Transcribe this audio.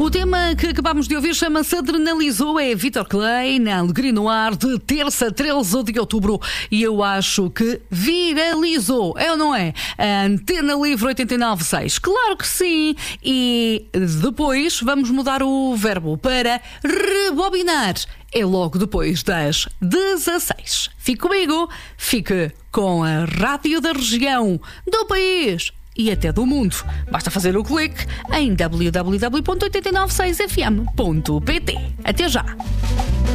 O tema que acabámos de ouvir chama-se Adrenalizou, é Vitor Clay, na Alegria no Ar, de terça, 13 de outubro. E eu acho que viralizou, é ou não é? A Antena Livre 89.6, claro que sim. E depois vamos mudar o verbo para rebobinar. É logo depois das 16. Fique comigo, fique com a rádio da região, do país e até do mundo. Basta fazer o clique em www.896fm.pt. Até já!